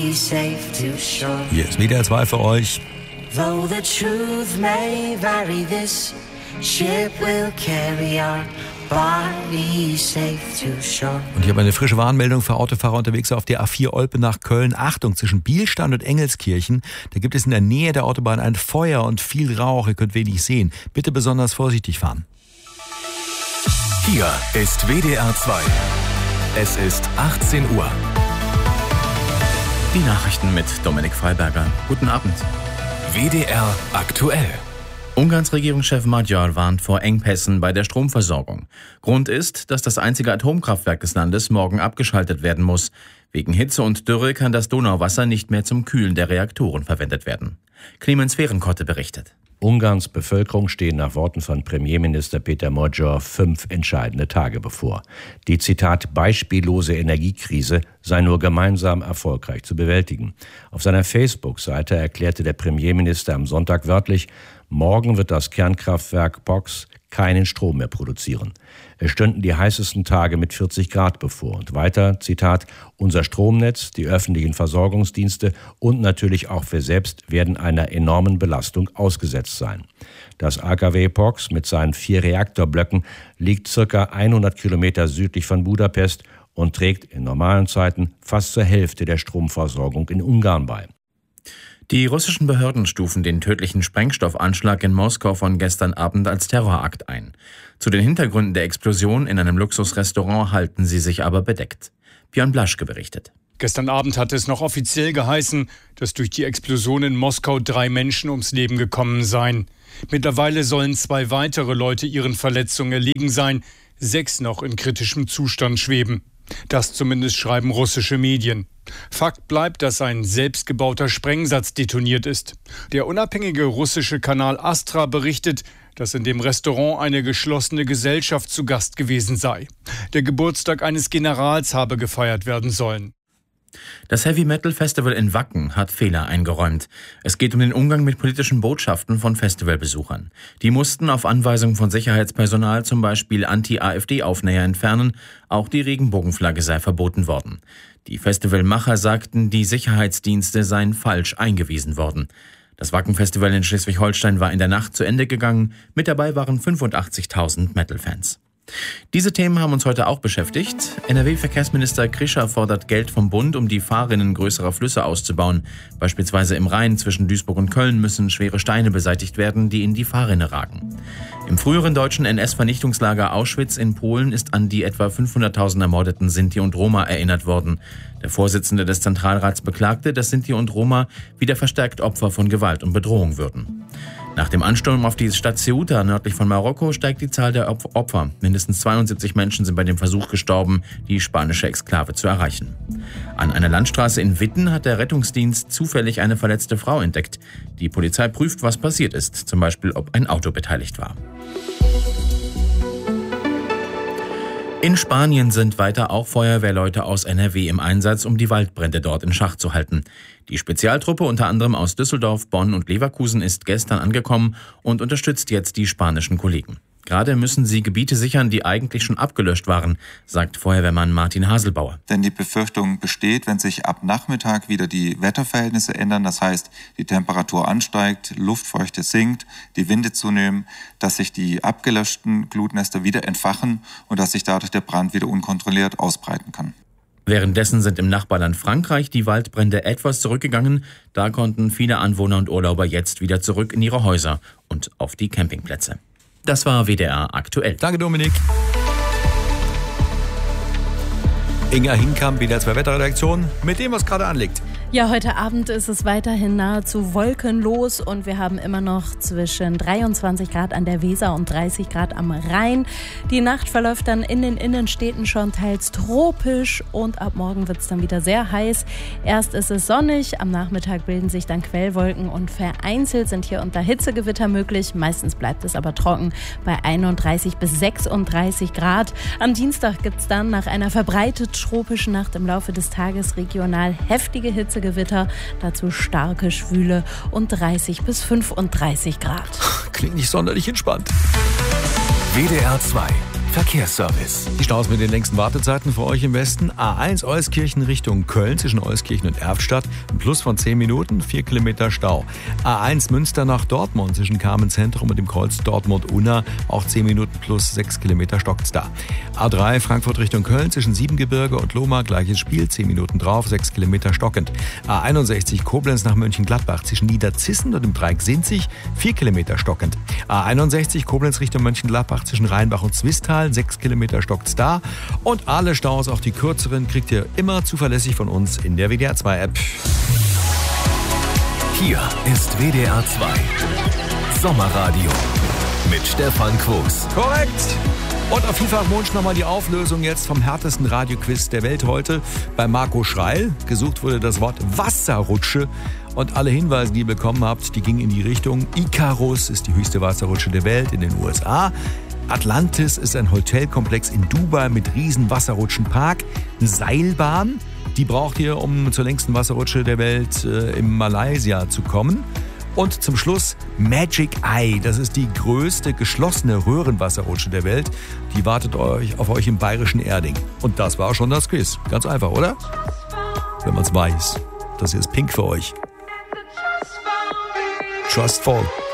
Hier ist WDR 2 für euch. Though the truth may vary, this ship will carry our bodies safe to shore. Und ich habe eine frische Warnmeldung für Autofahrer unterwegs auf der A4 Olpe nach Köln. Achtung, zwischen Bielstein und Engelskirchen, da gibt es in der Nähe der Autobahn ein Feuer und viel Rauch. Ihr könnt wenig sehen. Bitte besonders vorsichtig fahren. Hier ist WDR 2. Es ist 18 Uhr. Die Nachrichten mit Dominik Freiberger. Guten Abend. WDR aktuell. Ungarns Regierungschef Magyar warnt vor Engpässen bei der Stromversorgung. Grund ist, dass das einzige Atomkraftwerk des Landes morgen abgeschaltet werden muss. Wegen Hitze und Dürre kann das Donauwasser nicht mehr zum Kühlen der Reaktoren verwendet werden. Clemens Fehrenkotte berichtet. Ungarns Bevölkerung stehen nach Worten von Premierminister Péter Magyar 5 entscheidende Tage bevor. Die, Zitat, beispiellose Energiekrise sei nur gemeinsam erfolgreich zu bewältigen. Auf seiner Facebook-Seite erklärte der Premierminister am Sonntag wörtlich, morgen wird das Kernkraftwerk Paux keinen Strom mehr produzieren. Es stünden die heißesten Tage mit 40 Grad bevor. Und weiter, Zitat, unser Stromnetz, die öffentlichen Versorgungsdienste und natürlich auch wir selbst werden einer enormen Belastung ausgesetzt sein. Das AKW Paux mit seinen 4 Reaktorblöcken liegt ca. 100 Kilometer südlich von Budapest und trägt in normalen Zeiten fast zur Hälfte der Stromversorgung in Ungarn bei. Die russischen Behörden stufen den tödlichen Sprengstoffanschlag in Moskau von gestern Abend als Terrorakt ein. Zu den Hintergründen der Explosion in einem Luxusrestaurant halten sie sich aber bedeckt. Björn Blaschke berichtet. Gestern Abend hatte es noch offiziell geheißen, dass durch die Explosion in Moskau 3 Menschen ums Leben gekommen seien. Mittlerweile sollen 2 weitere Leute ihren Verletzungen erlegen sein, 6 noch in kritischem Zustand schweben. Das zumindest schreiben russische Medien. Fakt bleibt, dass ein selbstgebauter Sprengsatz detoniert ist. Der unabhängige russische Kanal Astra berichtet, dass in dem Restaurant eine geschlossene Gesellschaft zu Gast gewesen sei. Der Geburtstag eines Generals habe gefeiert werden sollen. Das Heavy Metal Festival in Wacken hat Fehler eingeräumt. Es geht um den Umgang mit politischen Botschaften von Festivalbesuchern. Die mussten auf Anweisung von Sicherheitspersonal zum Beispiel Anti-AfD-Aufnäher entfernen. Auch die Regenbogenflagge sei verboten worden. Die Festivalmacher sagten, die Sicherheitsdienste seien falsch eingewiesen worden. Das Wacken-Festival in Schleswig-Holstein war in der Nacht zu Ende gegangen. Mit dabei waren 85.000 Metal-Fans. Diese Themen haben uns heute auch beschäftigt. NRW-Verkehrsminister Krischer fordert Geld vom Bund, um die Fahrrinnen größerer Flüsse auszubauen. Beispielsweise im Rhein zwischen Duisburg und Köln müssen schwere Steine beseitigt werden, die in die Fahrrinne ragen. Im früheren deutschen NS-Vernichtungslager Auschwitz in Polen ist an die etwa 500.000 ermordeten Sinti und Roma erinnert worden. Der Vorsitzende des Zentralrats beklagte, dass Sinti und Roma wieder verstärkt Opfer von Gewalt und Bedrohung würden. Nach dem Ansturm auf die Stadt Ceuta nördlich von Marokko steigt die Zahl der Opfer. Mindestens 72 Menschen sind bei dem Versuch gestorben, die spanische Exklave zu erreichen. An einer Landstraße in Witten hat der Rettungsdienst zufällig eine verletzte Frau entdeckt. Die Polizei prüft, was passiert ist, zum Beispiel ob ein Auto beteiligt war. In Spanien sind weiter auch Feuerwehrleute aus NRW im Einsatz, um die Waldbrände dort in Schach zu halten. Die Spezialtruppe unter anderem aus Düsseldorf, Bonn und Leverkusen ist gestern angekommen und unterstützt jetzt die spanischen Kollegen. Gerade müssen sie Gebiete sichern, die eigentlich schon abgelöscht waren, sagt Feuerwehrmann Martin Haselbauer. Denn die Befürchtung besteht, wenn sich ab Nachmittag wieder die Wetterverhältnisse ändern, das heißt, die Temperatur ansteigt, Luftfeuchte sinkt, die Winde zunehmen, dass sich die abgelöschten Glutnester wieder entfachen und dass sich dadurch der Brand wieder unkontrolliert ausbreiten kann. Währenddessen sind im Nachbarland Frankreich die Waldbrände etwas zurückgegangen. Da konnten viele Anwohner und Urlauber jetzt wieder zurück in ihre Häuser und auf die Campingplätze. Das war WDR aktuell. Danke, Dominik. Inga Hinkamp, WDR 2 Wetterredaktion, mit dem, was gerade anliegt. Ja, heute Abend ist es weiterhin nahezu wolkenlos und wir haben immer noch zwischen 23 Grad an der Weser und 30 Grad am Rhein. Die Nacht verläuft dann in den Innenstädten schon teils tropisch und ab morgen wird es dann wieder sehr heiß. Erst ist es sonnig, am Nachmittag bilden sich dann Quellwolken und vereinzelt sind hier unter Hitzegewitter möglich. Meistens bleibt es aber trocken bei 31 bis 36 Grad. Am Dienstag gibt es dann nach einer verbreitet tropischen Nacht im Laufe des Tages regional heftige Hitzegewitter, dazu starke Schwüle und 30 bis 35 Grad. Klingt nicht sonderlich entspannt. WDR 2 Verkehrsservice. Die Staus mit den längsten Wartezeiten für euch im Westen. A1 Euskirchen Richtung Köln zwischen Euskirchen und Erftstadt. Ein Plus von 10 Minuten, 4 Kilometer Stau. A1 Münster nach Dortmund zwischen Carmen-Zentrum und dem Kreuz Dortmund-Unna. Auch 10 Minuten plus 6 Kilometer stockt's da. A3 Frankfurt Richtung Köln zwischen Siebengebirge und Lohmar. Gleiches Spiel, 10 Minuten drauf, 6 Kilometer stockend. A61 Koblenz nach Mönchengladbach zwischen Niederzissen und dem Dreieck Sinzig. 4 Kilometer stockend. A61 Koblenz Richtung Mönchengladbach zwischen Rheinbach und Zwistal. 6 Kilometer stockt's da. Und alle Staus, auch die kürzeren, kriegt ihr immer zuverlässig von uns in der WDR 2 App. Hier ist WDR 2 Sommerradio mit Stefan Quos. Korrekt. Und auf Vielfach-Wunsch nochmal die Auflösung jetzt vom härtesten Radioquiz der Welt heute bei Marco Schreil. Gesucht wurde das Wort Wasserrutsche. Und alle Hinweise, die ihr bekommen habt, die gingen in die Richtung: Icarus ist die höchste Wasserrutsche der Welt in den USA. Atlantis ist ein Hotelkomplex in Dubai mit riesen Wasserrutschenpark. Eine Seilbahn, die braucht ihr, um zur längsten Wasserrutsche der Welt in Malaysia zu kommen. Und zum Schluss Magic Eye, das ist die größte geschlossene Röhrenwasserrutsche der Welt. Die wartet auf euch im bayerischen Erding. Und das war schon das Quiz. Ganz einfach, oder? Wenn man es weiß. Das hier ist Pink für euch. Trustful.